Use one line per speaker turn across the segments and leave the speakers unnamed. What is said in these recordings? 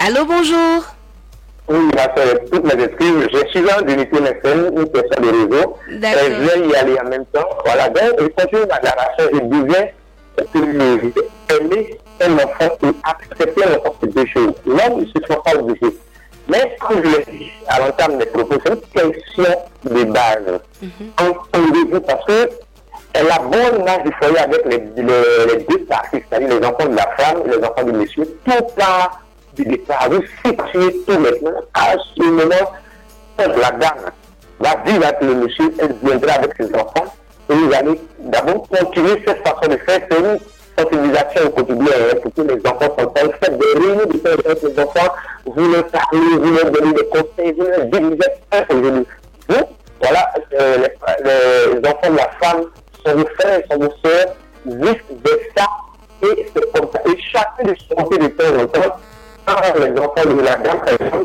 Allô, bonjour.
Oui, ma soeur, toutes mes excuses. Je suis là d'unité FM, une personne de réseau.
D'accord.
Je vais y aller en même temps. Voilà, donc je continue ma narration. Je disais que aimer un enfant et accepter un enfant, c'est deux choses. L'homme, ce ne sont pas obligés. Mais comme je l'ai dit à l'entame des propos, c'est une question de base. Entendez-vous, parce que la bonne image du foyer avec les deux parties, c'est-à-dire les enfants de la femme et les enfants du monsieur, tout part du départ. Vous situez tout maintenant à ce moment où la dame va vivre avec le monsieur, elle viendra avec ses enfants et vous allez d'abord continuer cette façon de faire. C'est une sensibilisation au quotidien pour que les enfants s'entendent. Faites des réunions de faire avec les enfants, vous leur parlez, vous leur donnez des conseils, vous leur dites, vous êtes un aujourd'hui. Vous, voilà, les enfants de la femme sont vos frères, sont vos soeurs, vice-versa, et c'est comme ça. Et chacun de son côté de temps en temps, les enfants de la dame, par exemple,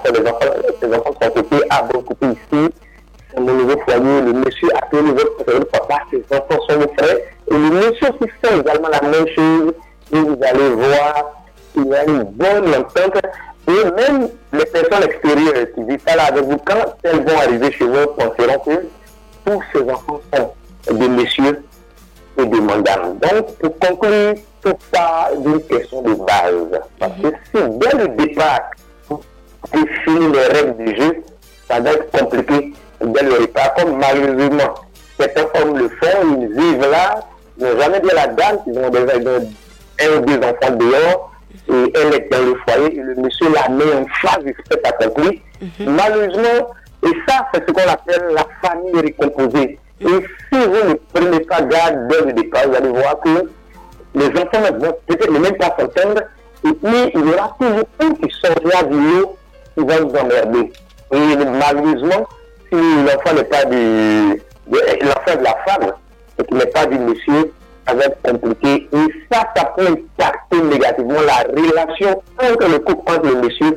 les enfants sont coupés, ah bon, coupés ici, c'est mon nouveau foyer, le monsieur a appelé votre papa, ses enfants sont vos frères, et le monsieur qui fait également la même chose, et vous allez voir, il y a une bonne entente, et même les personnes extérieures qui vivent pas là avec vous, quand elles vont arriver chez vous, penseront que tous ces enfants sont des messieurs et des madames. Donc, pour conclure, tout part d'une question de base. Parce que si dès le départ, vous définissez les règles du jeu, ça va être compliqué dès le départ. Comme malheureusement, certains hommes le font, ils vivent là, ils n'ont jamais dit à la dame qu'ils ont un ou deux enfants dehors, et elle est dans le foyer, et le monsieur la met en phase du fait accompli. Malheureusement, et ça, c'est ce qu'on appelle la famille recomposée. Et si vous ne prenez pas garde dès le départ, vous allez voir que les enfants ne vont peut-être même pas s'entendre, et puis il y aura toujours un qui sortira du lot qui va vous emmerder. Et malheureusement, si l'enfant n'est pas l'enfant de la femme, et qu'il n'est pas du monsieur, ça va être compliqué. Et ça peut impacter négativement la relation entre le couple, entre le monsieur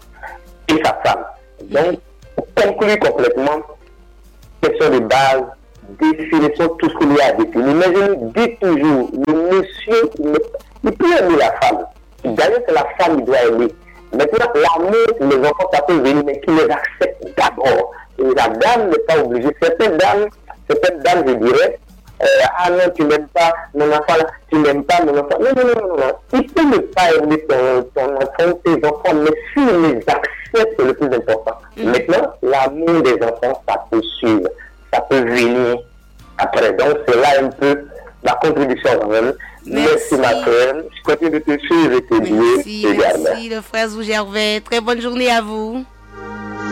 et sa femme. Donc, pour conclure complètement, question de base, définissons tout ce qu'il y a à définir. Mais je me dis toujours, le monsieur, il peut aimer la femme. D'ailleurs, c'est la femme qui doit aimer. Maintenant, l'amour, les enfants, ça peut venir, mais qui les acceptent d'abord. Et la dame n'est pas obligée. Certaines dames, je dirais, ah non, tu n'aimes pas mon enfant, là, tu n'aimes pas mon enfant. Non. Il peut ne pas aimer ton enfant, tes enfants, mais s'il les accepte, c'est le plus important. Maintenant, l'amour des enfants, ça peut suivre. Ça peut venir après. Donc, c'est là un peu ma contribution quand même. Merci ma frère. Je continue de te suivre et te dire également.
Merci, le frère Zou Gervais. Très bonne journée à vous.